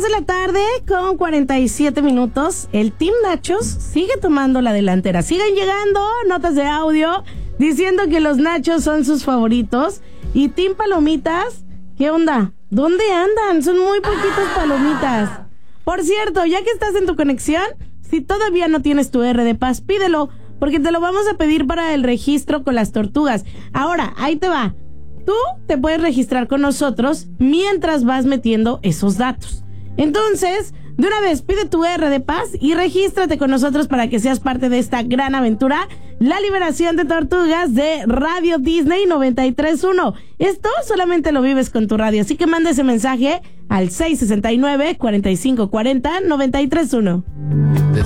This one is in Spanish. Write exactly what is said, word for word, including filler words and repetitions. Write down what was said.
de la tarde con cuarenta y siete minutos. El Team Nachos sigue tomando la delantera. Siguen llegando notas de audio diciendo que los nachos son sus favoritos. Y Team Palomitas, ¿qué onda? ¿Dónde andan? Son muy poquitas palomitas. Por cierto, ya que estás en tu conexión, si todavía no tienes tu R de Paz, pídelo, porque te lo vamos a pedir para el registro con las tortugas. Ahora, ahí te va. Tú te puedes registrar con nosotros mientras vas metiendo esos datos. Entonces, de una vez, pide tu R de Paz y regístrate con nosotros para que seas parte de esta gran aventura, la liberación de tortugas de Radio Disney noventa y tres punto uno. Esto solamente lo vives con tu radio, así que manda ese mensaje al seis sesenta y nueve, cuarenta y cinco cuarenta, noventa y tres punto uno.